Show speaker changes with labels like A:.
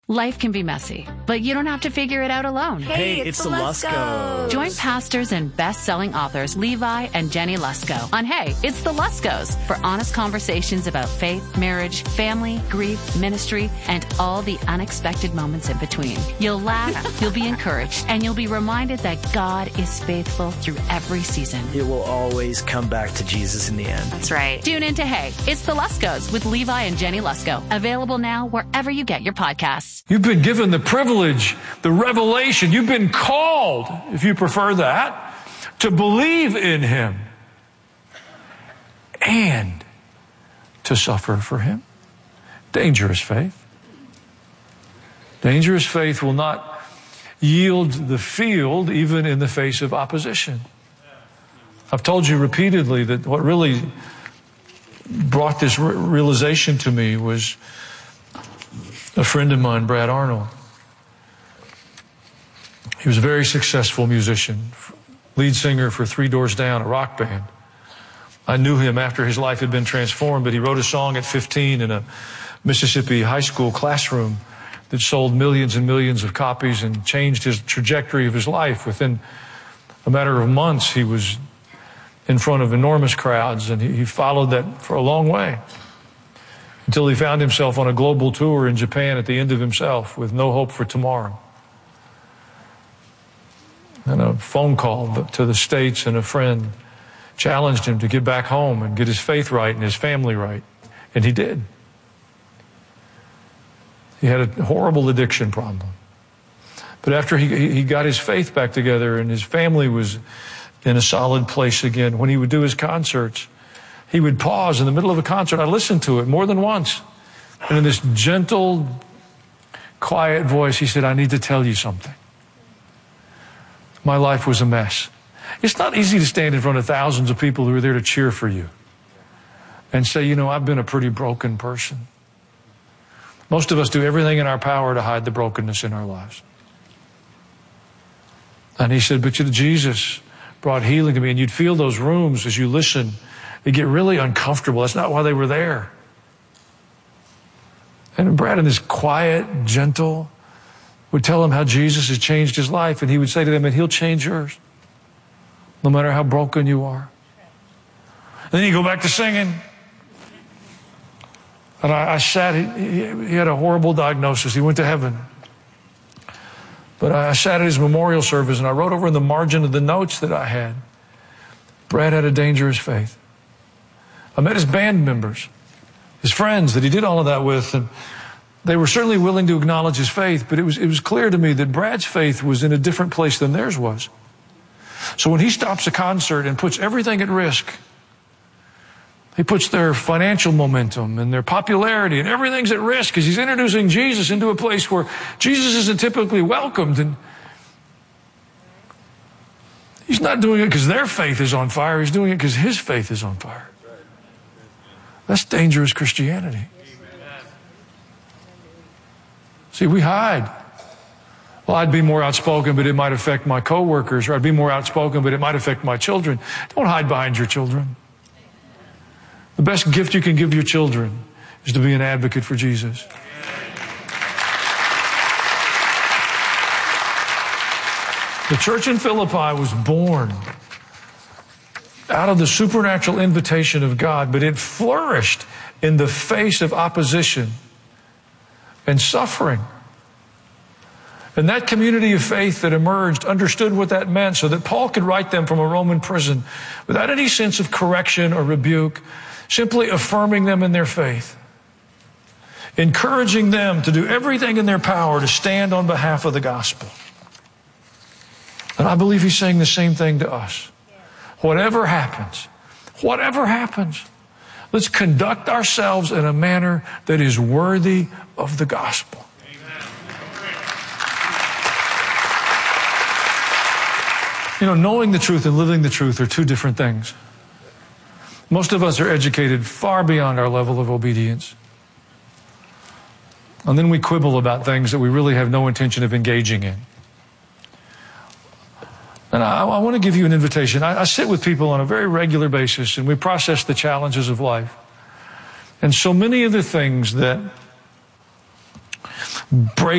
A: Life can be messy, but you don't have to figure it out alone.
B: Hey, it's the Luskos.
A: Join pastors and best-selling authors Levi and Jenny Lusko on Hey, it's the Luskos for honest conversations about faith, marriage, family, grief, ministry, and all the unexpected moments in between. You'll laugh, you'll be encouraged, and you'll be reminded that God is faithful through every season.
B: It will always come back to Jesus in the end.
A: That's right. Tune in to Hey, it's the Luskos with Levi and Jenny Lusko. Available now wherever you get your podcasts.
C: You've been given the privilege, the revelation. You've been called, if you prefer that, to believe in Him and to suffer for Him. Dangerous faith. Dangerous faith will not yield the field even in the face of opposition. I've told you repeatedly that what really brought this realization to me was a friend of mine, Brad Arnold. He was a very successful musician, lead singer for Three Doors Down, a rock band. I knew him after his life had been transformed, but he wrote a song at 15 in a Mississippi high school classroom that sold millions and millions of copies and changed his trajectory of his life. Within a matter of months, he was in front of enormous crowds, and he followed that for a long way, until he found himself on a global tour in Japan at the end of himself with no hope for tomorrow. And a phone call to the States, and a friend challenged him to get back home and get his faith right and his family right. And he did. He had a horrible addiction problem. But after he got his faith back together and his family was in a solid place again, when he would do his concerts, he would pause in the middle of a concert. I listened to it more than once. And in this gentle, quiet voice, he said, "I need to tell you something. My life was a mess." It's not easy to stand in front of thousands of people who are there to cheer for you and say, "You know, I've been a pretty broken person." Most of us do everything in our power to hide the brokenness in our lives. And he said, "But Jesus brought healing to me." And you'd feel those rooms as you listen. They get really uncomfortable. That's not why they were there. And Brad, in this quiet, gentle, would tell them how Jesus has changed his life. And he would say to them, and He'll change yours, no matter how broken you are. And then you go back to singing. And I sat, he had a horrible diagnosis. He went to heaven. But I sat at his memorial service, and I wrote over in the margin of the notes that I had, Brad had a dangerous faith. I met his band members, his friends that he did all of that with, and they were certainly willing to acknowledge his faith, but it was clear to me that Brad's faith was in a different place than theirs was. So when he stops a concert and puts everything at risk, he puts their financial momentum and their popularity and everything's at risk because he's introducing Jesus into a place where Jesus isn't typically welcomed, and he's not doing it because their faith is on fire. He's doing it because his faith is on fire. That's dangerous Christianity. See, we hide. Well, I'd be more outspoken, but it might affect my coworkers, or I'd be more outspoken, but it might affect my children. Don't hide behind your children. The best gift you can give your children is to be an advocate for Jesus. The church in Philippi was born out of the supernatural invitation of God, but it flourished in the face of opposition and suffering. And that community of faith that emerged understood what that meant, so that Paul could write them from a Roman prison without any sense of correction or rebuke, simply affirming them in their faith, encouraging them to do everything in their power to stand on behalf of the gospel. And I believe he's saying the same thing to us. Whatever happens, let's conduct ourselves in a manner that is worthy of the gospel. You know, knowing the truth and living the truth are two different things. Most of us are educated far beyond our level of obedience. And then we quibble about things that we really have no intention of engaging in. And I want to give you an invitation. I sit with people on a very regular basis, and we process the challenges of life. And so many of the things that break